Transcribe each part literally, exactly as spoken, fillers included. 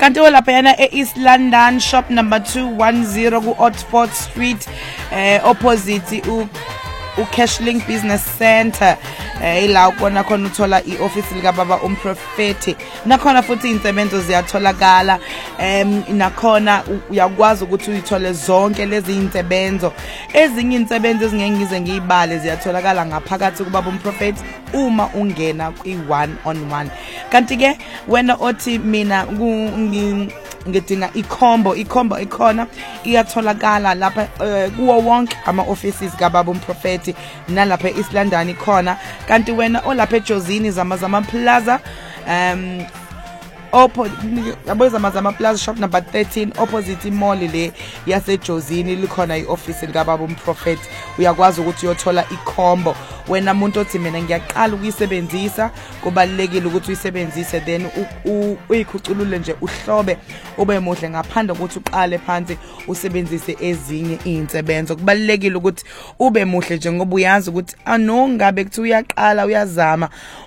kanti lapha yana e-East London shop number two ten ku Oxford Street eh opposite u uCashling Business Center eh ila ukona khona uthola ioffice lika baba umprofeti nakhona futhi insebenzo ziyatholakala em nakhona uyakwazi ukuthi uyithole zonke lezi insebenzo ezinye insebenzo ezingeke ngize ngiyibale ziyatholakala ngaphakathi kubaba umprofeti uma ungena kwi one on one kanti ke wena othi mina ngidinga ikhombo ikhombo ikhona iyatholakala lapha kuwo wonke ama offices kababa umprofeti nalapha eEast London ikhona kanti wena olapha eJozini zamazama Plaza um Oppo yaboza mazama Plaza shop number thirteen opposite mall le yaseJozini likhona ioffice likababa umprofeti uyakwazi ukuthi uyothola ikhombo wena umuntu othi mina ngiyaqala ukuyisebenzisa kubalekile ukuthi uyisebenzise then uyikhuculule nje uhlobe ube muhle ngaphandle ukuthi uqale phansi usebenzise ezinye izinsebenzo kubalekile ukuthi ube muhle nje ngoba uyazi ukuthi anongabe kuthi uyaqala uyazama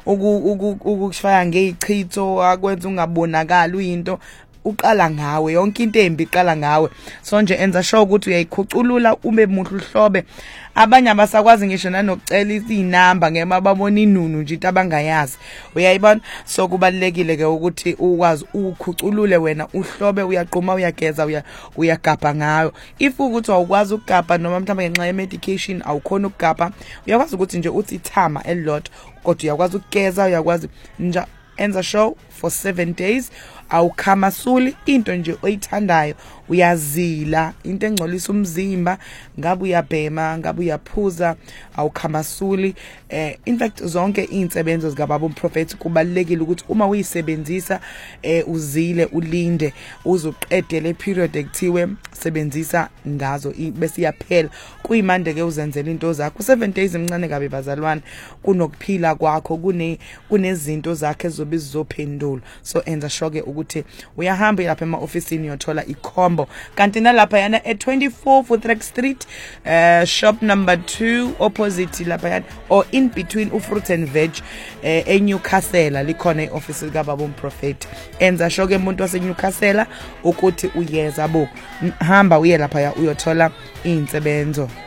ukushaya ngezichitho akwenza ungabonakala uyinto uqala ngawe yonke into embi iqala ngawe so nje enza sure ukuthi uyayikhuculula ube muhle uhlobe abanye abasakwazi ngisho nanokucela izinamba ngema babona inunu nje into abangayazi uyayibona so kubalekile ke ukuthi ukwazi ukukhuculule wena uhlobe uyaqhuma uyageza uya uyagapha ngayo if ukuthi awukwazi ukugapha noma mhlawumbe ngenxa ye medication awukhona ukugapha uyakwazi ukuthi nje uthi thama a lot kodwa uyakwazi ukugeza uyakwazi nje enza show for seven days awukhamasuli into nje oyithandayo uyazila into engcolisa umzimba ngabe uyabhema ngabe uyaphuza awukhamasuli eh in fact zonke izinsebenzo zikababa umprofeti kubalekile ukuthi uma uyisebenzisa eh uzile ulinde uzuqede le period ekuthiwe sebenzisa ngazo bese iyaphela kuyimande ke uzenzela into zakho seven days emncane kabe bazalwane kunokuphila kwakho kune kunezinto zakhe ezobe zizophendula so enza shoke ukuthi uyahamba lapha ema officeini uyothola ikhombo kanti nalapha yana e twenty-four Fourthrex Street uh, shop number two opposite lapha yana or in between uFruit and Veg uh, eNewcastle likhona ioffice lika baba umprofeti enza shoke umuntu waseNewcastle ukuthi uyeza bo hamba uye lapha uyothola izinsebenzo.